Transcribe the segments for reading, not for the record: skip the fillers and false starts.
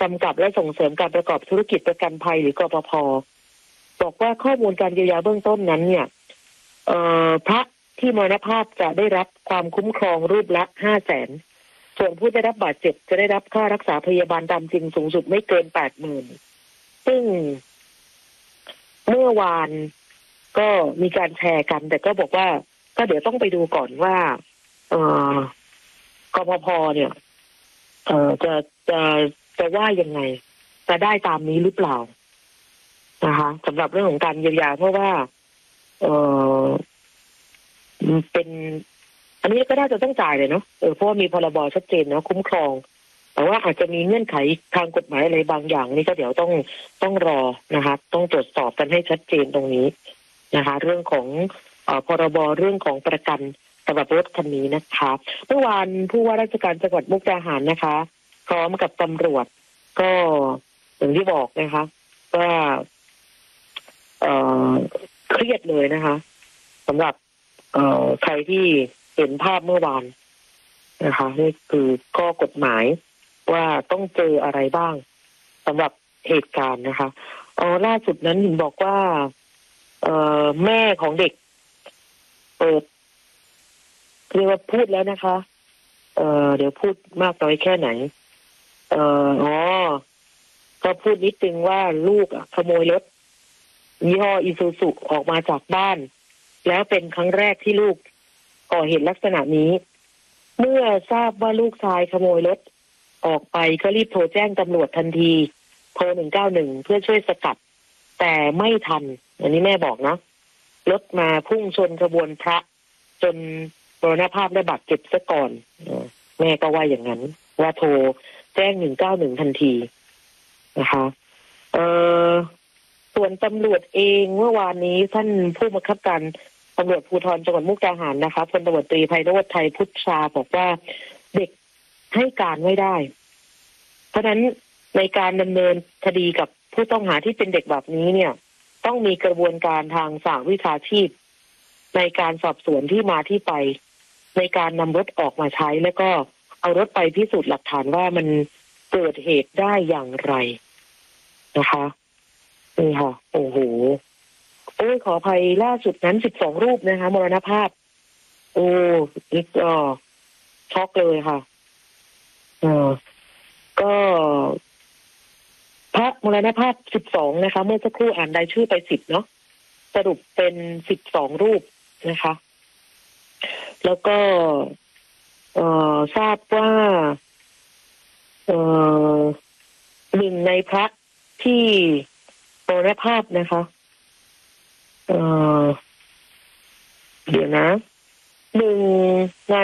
กำกับและส่งเสริมการประกอบธุรกิจประกันภัยหรือกปภ.บอกว่าข้อมูลการเยียวยาเบื้องต้นนั้นเนี่ยพระที่มรณภาพจะได้รับความคุ้มครองรูปละ500,000ส่วนผู้ได้รับบาดเจ็บจะได้รับค่ารักษาพยาบาลตามจริงสูงสุดไม่เกิน80,000ซึ่งเมื่อวานก็มีการแชร์กันแต่ก็บอกว่าก็เดี๋ยวต้องไปดูก่อนว่ากปภ.เนี่ยจะว่ายังไงจะได้ตามนี้หรือเปล่านะคะสำหรับเรื่องของการเยียวยาเพราะว่าเป็นอันนี้ก็น่าจะต้องจ่ายเลยเนาะเพราะว่ามีพรบชัดเจนเนาะคุ้มครองแต่ว่าอาจจะมีเงื่อนไขทางกฎหมายอะไรบางอย่างนี่ก็เดี๋ยวต้องรอนะคะต้องตรวจสอบกันให้ชัดเจนตรงนี้นะคะเรื่องของพรบเรื่องของประกันสำหรับรถคันนี้นะคะเมื่อวานผู้ว่าราชการจังหวัดมุกดาหารนะคะพร้อมกับตำรวจก็อย่างที่บอกนะคะว่าเครียดเลยนะคะสำหรับใครที่เห็นภาพเมื่อวานนะคะนี่คือข้อกฎหมายว่าต้องเจออะไรบ้างสำหรับเหตุการณ์นะคะล่าสุดนั้นเห็นบอกว่าแม่ของเด็กเรียกว่าพูดแล้วนะคะเดี๋ยวพูดมากน้อยแค่ไหนก็พูดนิดนึงว่าลูกขโมยรถยี่ห้ออีซูซุออกมาจากบ้านแล้วเป็นครั้งแรกที่ลูกก่อเหตุลักษณะนี้เมื่อทราบว่าลูกชายขโมยรถออกไปก็รีบโทรแจ้งตำรวจทันทีโทร191เพื่อช่วยสกัดแต่ไม่ทันอันนี้แม่บอกนะรถมาพุ่งชนขบวนพระจนมรณภาพและบาดเจ็บซะก่อนแม่ก็ว่าอย่างนั้นว่าโทรแจ้ง191ทันทีนะคะส่วนตำรวจเองเมื่อวานนี้ท่านผู้บังคับการตำรวจภูธรจังหวัดมุกดาหารนะคะพลตำรวจตรีไพโรจน์ไทยพุทธาบอกว่าเด็กให้การไม่ได้เพราะฉะนั้นในการดำเนินคดีกับผู้ต้องหาที่เป็นเด็กแบบนี้เนี่ยต้องมีกระบวนการทางสหวิชาชีพในการสอบสวนที่มาที่ไปในการนำรถออกมาใช้แล้วก็เอารถไปพิสูจน์หลักฐานว่ามันเกิดเหตุได้อย่างไรนะคะนี่ค่ะโอ้โหขออภัยล่าสุดนั้น12รูปนะคะมรณภาพนี่ก็ช็อกเลยค่ะก็พระมรณภาพ12นะคะเมื่อสักครู่อ่านรายชื่อไป10เนาะสรุปเป็น12รูปนะคะแล้วก็ทราบว่าหนึ่งในพระที่มรณภาพนะคะเดี๋ยวนะหนึ่งใน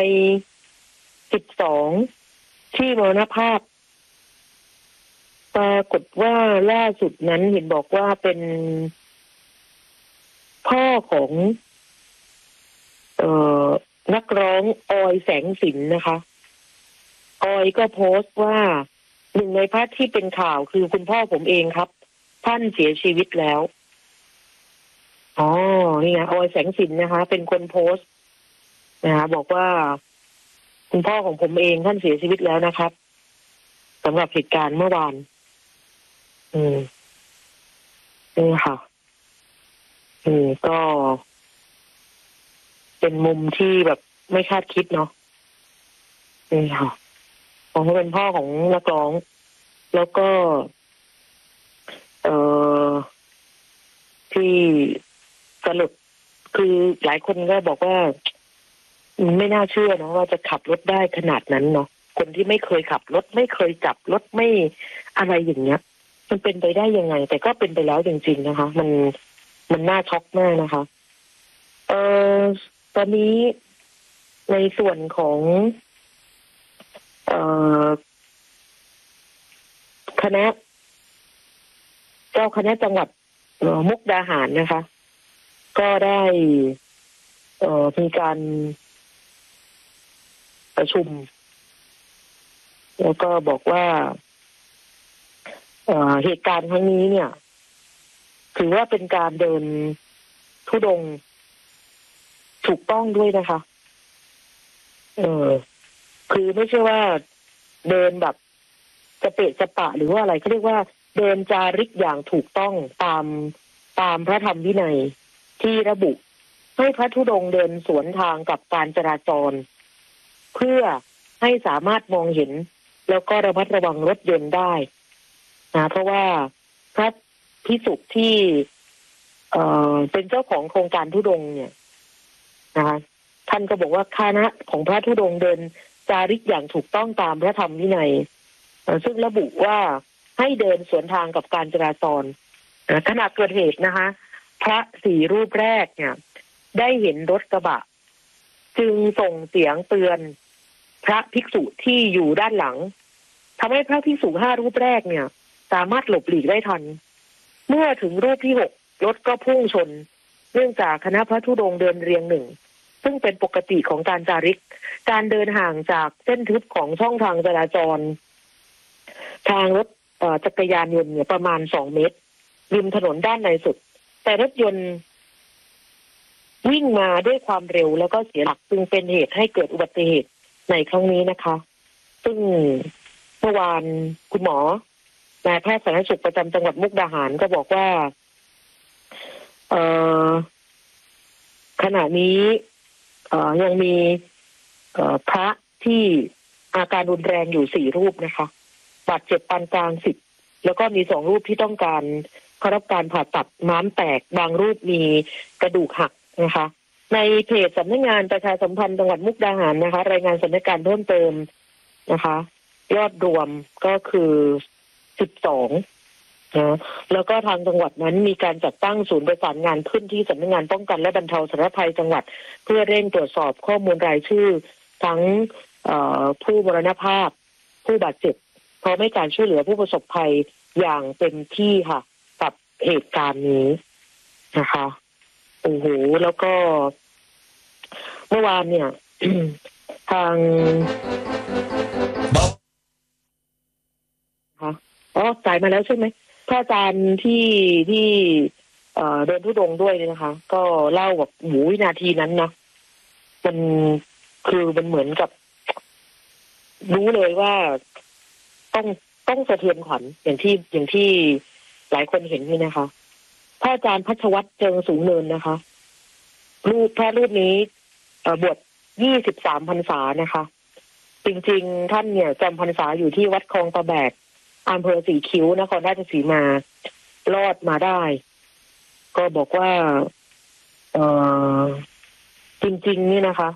12ที่มรณภาพปรากฏว่าล่าสุดนั้นเห็นบอกว่าเป็นพ่อของนักร้องออยแสงสินนะคะออยก็โพสต์ว่าหนึ่งในพระที่เป็นข่าวคือคุณพ่อผมเองครับท่านเสียชีวิตแล้วนี่ไงออยแสงสินนะคะเป็นคนโพสต์นะคะบอกว่าคุณพ่อของผมเองท่านเสียชีวิตแล้วนะครับสำหรับเหตุการณ์เมื่อวานนี่ค่ะก็เป็นมุมที่แบบไม่คาดคิดเนาะนี่ค่ะของเขาเป็นพ่อของนักร้องแล้วก็ที่สรุปคือหลายคนก็บอกว่าไม่น่าเชื่อนะว่าจะขับรถได้ขนาดนั้นเนาะคนที่ไม่เคยขับรถไม่เคยจับรถไม่อะไรอย่างเงี้ยมันเป็นไปได้ยังไงแต่ก็เป็นไปแล้วจริงๆนะคะมันน่าช็อกมากนะคะตอนนี้ในส่วนของคณะเจ้าคณะจังหวัดมุกดาหารนะคะก็ได้มีการประชุมแล้วก็บอกว่าเหตุการณ์ครั้งนี้เนี่ยถือว่าเป็นการเดินธุดงค์ถูกต้องด้วยนะคะคือไม่ใช่ว่าเดินแบบจะเปะจะปะหรือว่าอะไรเขาเรียกว่าเดินจาริกอย่างถูกต้องตามพระธรรมวินัยที่ระบุให้พระธุดงค์เดินสวนทางกับการจราจรเพื่อให้สามารถมองเห็นแล้วก็ระมัดระวังรถยนต์ได้นะเพราะว่าพระภิกษุที่เป็นเจ้าของโครงการธุดงค์เนี่ยนะคะท่านก็บอกว่าคณะของพระธุดงค์เดินจาริกอย่างถูกต้องตามพระธรรมวินัยซึ่งระบุว่าให้เดินสวนทางกับการจราจรขณะเกิดเหตุนะคะพระ4 รูปแรกเนี่ยได้เห็นรถกระบะจึงส่งเสียงเตือนพระภิกษุที่อยู่ด้านหลังทำให้พระภิกษุ5 รูปแรกเนี่ยสามารถหลบหลีกได้ทันเมื่อถึงรูปที่6รถก็พุ่งชนเนื่องจากคณะพระธุดงค์เดินเรียงหนึ่งซึ่งเป็นปกติของการจาริกการเดินห่างจากเส้นทึบของช่องทางจราจรทางรถจักรยานยนต์เนี่ยประมาณ2 เมตรริมถนนด้านในสุดแต่รถยนต์วิ่งมาด้วยความเร็วแล้วก็เสียหลักจึงเป็นเหตุให้เกิดอุบัติเหตุในครั้งนี้นะคะซึ่งเมื่อวานคุณหมอนายแพทย์สาธารณสุขประจำจังหวัดมุกดาหารก็บอกว่าขณะนี้ยังมีพระที่อาการรุนแรงอยู่4 รูปนะคะบาดเจ็บปานกลาง10แล้วก็มี2 รูปที่ต้องการเข้ารับการผ่าตัดม้ามแตกบางรูปมีกระดูกหักนะคะในเพจสำนักงานประชาสัมพันธ์จังหวัดมุกดาหารนะคะรายงานสถานการณ์เพิ่มเติมนะคะยอดรวมก็คือ12นะแล้วก็ทางจังหวัดนั้นมีการจัดตั้งศูนย์ประสานงานขึ้นที่สำนักงานป้องกันและบรรเทาสาธารณภัยจังหวัดเพื่อเร่งตรวจสอบข้อมูลรายชื่อทั้งผู้มรณภาพผู้บาดเจ็บพร้อมให้การช่วยเหลือผู้ประสบภัยอย่างเต็มที่ค่ะกับเหตุการณ์นี้นะคะโอ้โหแล้วก็เมื่อวานเนี่ย ทางจ่ายมาแล้วใช่ไหมพระอาจารย์ที่เดินธุดงค์ด้วยเนี่ยนะคะ ก็เล่าแบบวินาทีนั้นนะมันคือมันเหมือนกับรู้เลยว่าต้องสะเทือนขวัญอย่างที่หลายคนเห็นนี่นะคะพระอาจารย์พัชวัตรเจิงสูงเนินนะคะพระรูปนี้บวช23 พรรษานะคะจริงๆท่านเนี่ยจำพรรษาอยู่ที่วัดคลองตะแบกอำเภอสีคิ้วนครราชสีมารอดมาได้ก็บอกว่าจริงๆนี่นะคะ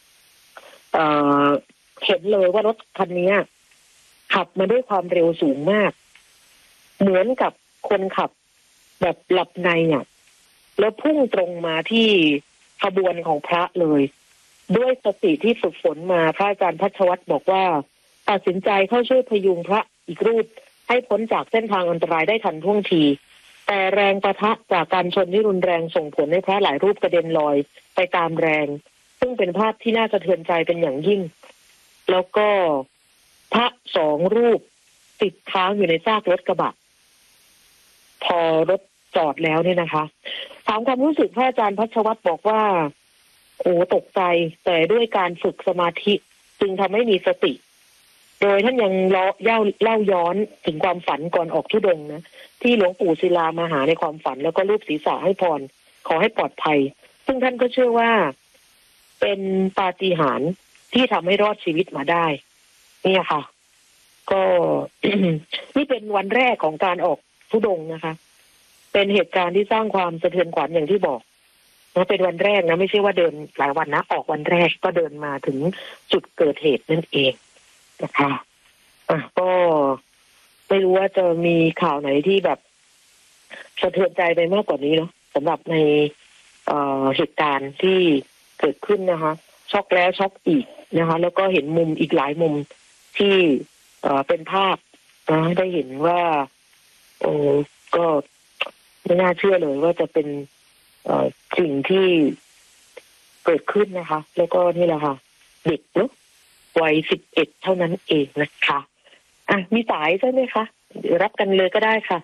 เห็นเลยว่ารถคันนี้ขับมาด้วยความเร็วสูงมากเหมือนกับคนขับแบบหลับในอ่ะแล้วพุ่งตรงมาที่ขบวนของพระเลยด้วยสติที่ฝึกฝนมาพระอาจารย์พัชวัตรบอกว่าตัดสินใจเข้าช่วยพยุงพระอีกรูปให้พ้นจากเส้นทางอันตรายได้ทันท่วงทีแต่แรงปะทะจากการชนที่รุนแรงส่งผลให้พระหลายรูปกระเด็นลอยไปตามแรงซึ่งเป็นภาพที่น่าสะเทือนใจเป็นอย่างยิ่งแล้วก็พระ2 รูปติดค้างอยู่ในซากรถกระบะพอรถจอดแล้วเนี่ยนะคะถามความรู้สึกพระอาจารย์พัชวัตรบอกว่าโอ้ตกใจแต่ด้วยการฝึกสมาธิจึงทำให้มีสติโดยท่านยังเล่าย้อนถึงความฝันก่อนออกธุดงค์นะที่หลวงปู่ศิลามาหาในความฝันแล้วก็รูปศีรษะให้พรขอให้ปลอดภัยซึ่งท่านก็เชื่อว่าเป็นปาฏิหาริย์ที่ทำให้รอดชีวิตมาได้เนี่ยค่ะก็ นี่เป็นวันแรกของการออกธุดงค์นะคะเป็นเหตุการณ์ที่สร้างความสะเทือนขวัญอย่างที่บอกนะเป็นวันแรกนะไม่ใช่ว่าเดินหลายวันนะออกวันแรกก็เดินมาถึงจุดเกิดเหตุนั่นเองนะคะก็ไม่รู้ว่าจะมีข่าวไหนที่แบบสะเทือนใจไปมากกว่านี้เนาะสำหรับในเหตุการณ์ที่เกิดขึ้นนะคะช็อกแล้วช็อกอีกนะคะแล้วก็เห็นมุมอีกหลายมุมที่เป็นภาพนะได้เห็นว่าก็ไม่น่าเชื่อเลยว่าจะเป็นสิ่งที่เกิดขึ้นนะคะแล้วก็นี่แหละค่ะเด็กเนาะวัย11เท่านั้นเองนะคะมีสายใช่ไหมคะเดี๋ยวรับกันเลยก็ได้ค่ะ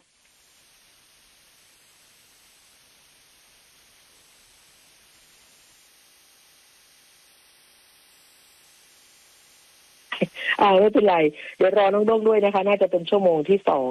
ไม่เป็นไรเดี๋ยวรอน้องด้งด้วยนะคะน่าจะเป็นชั่วโมงที่2